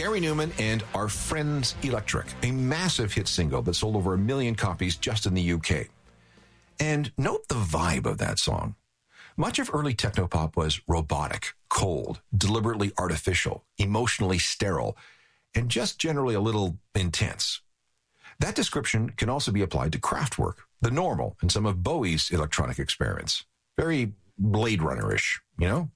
Gary Newman and Our Friends Electric, a massive hit single that sold over 1 million copies just in the UK. And note the vibe of that song. Much of early technopop was robotic, cold, deliberately artificial, emotionally sterile, and just generally a little intense. That description can also be applied to Kraftwerk, The Normal, and some of Bowie's electronic experiments. Very Blade Runner-ish, you know?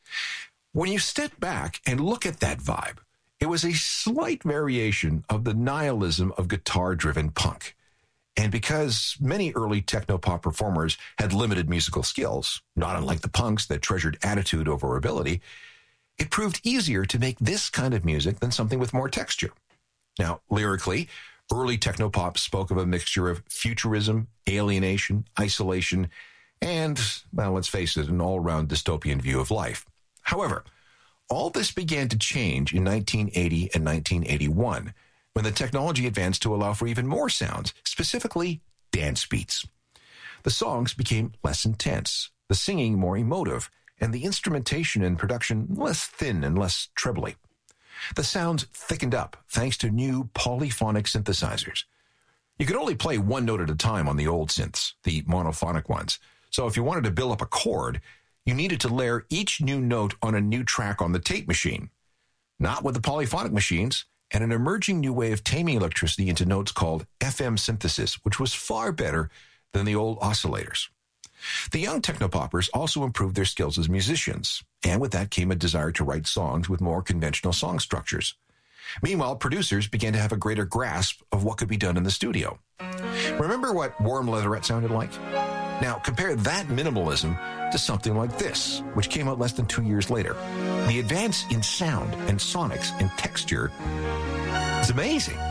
When you step back and look at that vibe, it was a slight variation of the nihilism of guitar-driven punk. And because many early technopop performers had limited musical skills, not unlike the punks that treasured attitude over ability, it proved easier to make this kind of music than something with more texture. Now, lyrically, early technopop spoke of a mixture of futurism, alienation, isolation, and, well, let's face it, an all-round dystopian view of life. However, all this began to change in 1980 and 1981, when the technology advanced to allow for even more sounds, specifically dance beats. The songs became less intense, the singing more emotive, and the instrumentation and production less thin and less trebly. The sounds thickened up thanks to new polyphonic synthesizers. You could only play one note at a time on the old synths, the monophonic ones. So if you wanted to build up a chord, you needed to layer each new note on a new track on the tape machine. Not with the polyphonic machines, and an emerging new way of taming electricity into notes called FM synthesis, which was far better than the old oscillators. The young technopoppers also improved their skills as musicians, and with that came a desire to write songs with more conventional song structures. Meanwhile, producers began to have a greater grasp of what could be done in the studio. Remember what Warm Leatherette sounded like? Now, compare that minimalism to something like this, which came out less than 2 years later. The advance in sound and sonics and texture is amazing.